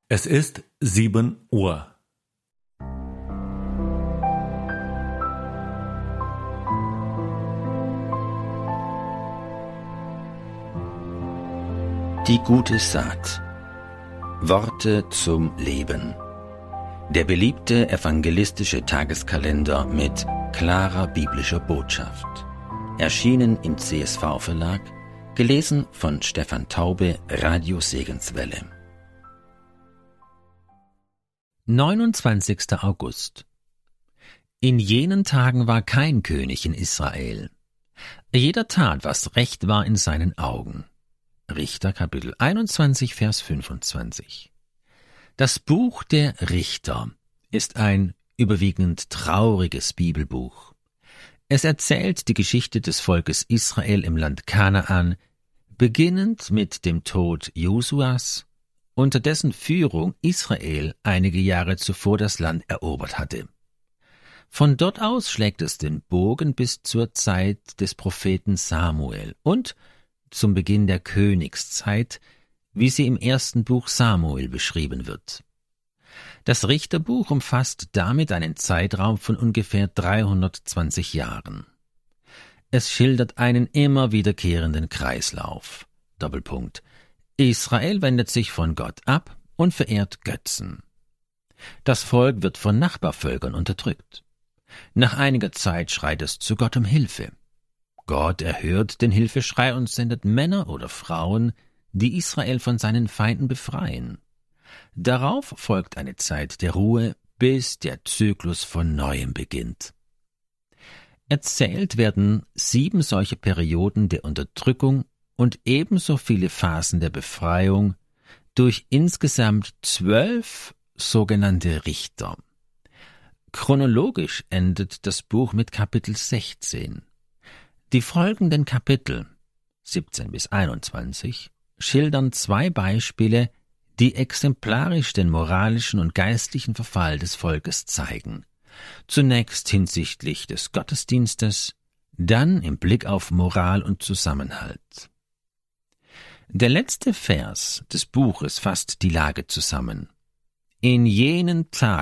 Es ist 7 Uhr. Die gute Saat. Worte zum Leben. Der beliebte evangelistische Tageskalender mit klarer biblischer Botschaft. Erschienen im CSV-Verlag, gelesen von Stefan Taube, Radio Segenswelle. 29. August. In jenen Tagen war kein König in Israel. Jeder tat, was recht war in seinen Augen. Richter Kapitel 21, Vers 25. Das Buch der Richter ist ein überwiegend trauriges Bibelbuch. Es erzählt die Geschichte des Volkes Israel im Land Kanaan, beginnend mit dem Tod Josuas, unter dessen Führung Israel einige Jahre zuvor das Land erobert hatte. Von dort aus schlägt es den Bogen bis zur Zeit des Propheten Samuel und zum Beginn der Königszeit, wie sie im ersten Buch Samuel beschrieben wird. Das Richterbuch umfasst damit einen Zeitraum von ungefähr 320 Jahren. Es schildert einen immer wiederkehrenden Kreislauf. Doppelpunkt. Israel wendet sich von Gott ab und verehrt Götzen. Das Volk wird von Nachbarvölkern unterdrückt. Nach einiger Zeit schreit es zu Gott um Hilfe. Gott erhört den Hilfeschrei und sendet Männer oder Frauen, die Israel von seinen Feinden befreien. Darauf folgt eine Zeit der Ruhe, bis der Zyklus von Neuem beginnt. Erzählt werden 7 solche Perioden der Unterdrückung und ebenso viele Phasen der Befreiung durch insgesamt 12 sogenannte Richter. Chronologisch endet das Buch mit Kapitel 16. Die folgenden Kapitel, 17 bis 21, schildern 2 Beispiele, die exemplarisch den moralischen und geistlichen Verfall des Volkes zeigen. Zunächst hinsichtlich des Gottesdienstes, dann im Blick auf Moral und Zusammenhalt. Der letzte Vers des Buches fasst die Lage zusammen. In jenen Tagen